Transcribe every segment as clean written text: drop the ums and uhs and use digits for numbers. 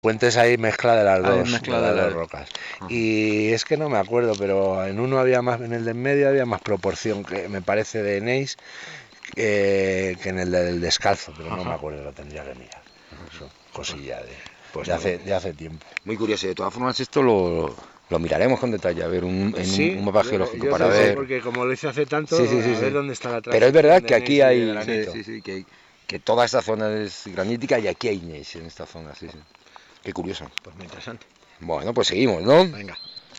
Puente es ahí mezcla de las dos, mezcla de de las las dos rocas. Y es que no me acuerdo, pero en uno había más, en el de en medio había más proporción, que me parece, de eneis que en el del descalzo, pero no me acuerdo, lo tendría que mirar. Eso, cosilla de hace tiempo. Muy curioso. De todas formas, esto lo miraremos con detalle, a ver, un mapa geológico yo para ver. Porque como lo hice hace tanto, Sí, a ver dónde está la Pero es verdad que aquí hay. Sí. Que toda esta zona es granítica y aquí hay gneiss en esta zona, sí. Qué curioso. Pues muy interesante. Bueno, pues seguimos, ¿no? Venga.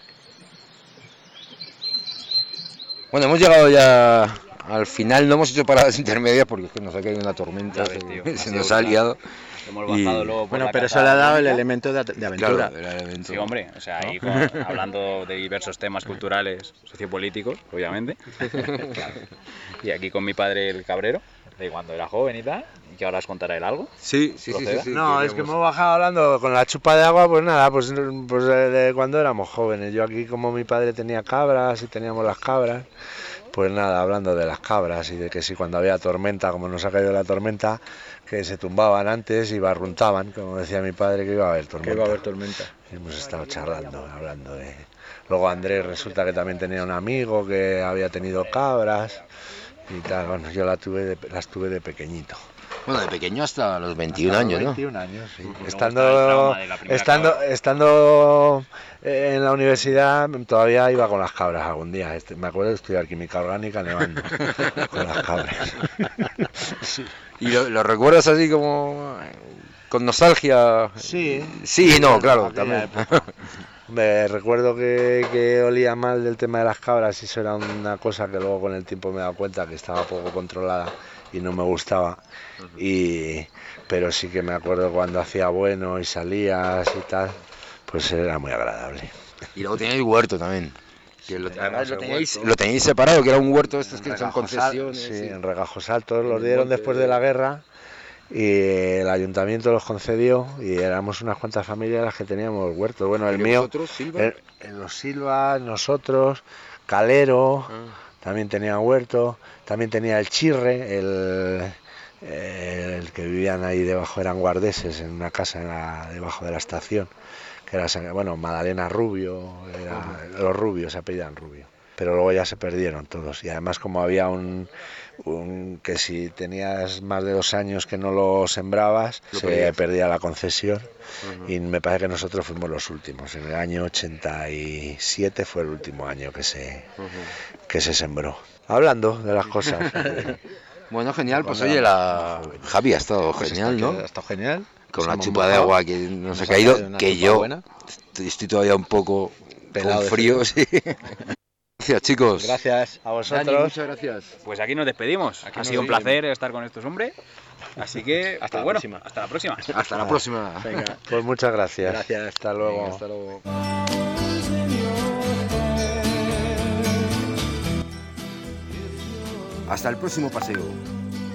Bueno, hemos llegado ya al final, no hemos hecho paradas intermedias porque es que nos ha caído una tormenta, se nos ha liado. Hemos bajado luego por Bueno, la pero casa eso le ha dado el Mónica. elemento de aventura. Claro, era el evento. Sí, hombre, o sea, ahí hablando de diversos temas culturales, sociopolíticos, obviamente. Y aquí con mi padre el cabrero, de cuando era joven y tal, y que ahora os contará él algo. Sí. No, es que hemos bajado hablando con la chupa de agua, pues nada, pues de cuando éramos jóvenes. Yo aquí, como mi padre tenía cabras y teníamos las cabras, pues nada, hablando de las cabras y de que si cuando había tormenta, como nos ha caído la tormenta, que se tumbaban antes y barruntaban, como decía mi padre, que iba a haber tormenta. Y hemos estado charlando, hablando de... Luego Andrés resulta que también tenía un amigo que había tenido cabras y tal. Bueno, yo las tuve de pequeñito. Bueno, de pequeño hasta los 21 años, ¿no? 21 años, sí. Estando En la universidad todavía iba con las cabras algún día. Me acuerdo de estudiar química orgánica nevando con las cabras. Sí. ¿Y lo recuerdas así como con nostalgia? Sí. Sí, no, claro, también. Me recuerdo que olía mal del tema de las cabras y eso era una cosa que luego con el tiempo me he dado cuenta que estaba poco controlada y no me gustaba. Pero sí que me acuerdo cuando hacía bueno y salías y tal, pues era muy agradable. Y luego teníais huerto también. Que además lo teníais separado, que era un huerto estos que son concesiones. Sí, en Regajos Altos los dieron después de la guerra y el ayuntamiento los concedió y éramos unas cuantas familias las que teníamos huertos. Bueno, el mío, los Silva, nosotros, Calero, también tenía huerto, también tenía el Chirre, el que vivían ahí debajo, eran guardeses en una casa debajo de la estación, que era, bueno, Madalena Rubio, los Rubios se apellidan Rubio, pero luego ya se perdieron todos y además como había que si tenías más de 2 años que no lo sembrabas, se perdía la concesión y me parece que nosotros fuimos los últimos, en el año 87 fue el último año que se sembró. Hablando de las cosas. Bueno, genial, pues oye, Javi ha estado genial, ¿no? Ha estado genial. Con la chupa de agua que nos ha caído, que yo estoy todavía un poco con frío, sí. Gracias, chicos. Gracias a vosotros. Dani, muchas gracias. Pues aquí nos despedimos. Ha sido un placer estar con estos hombres. Así que, hasta la próxima. Hasta la próxima. Hasta la próxima. Venga, pues muchas gracias. Gracias. Hasta luego. Venga, hasta luego. Hasta el próximo paseo.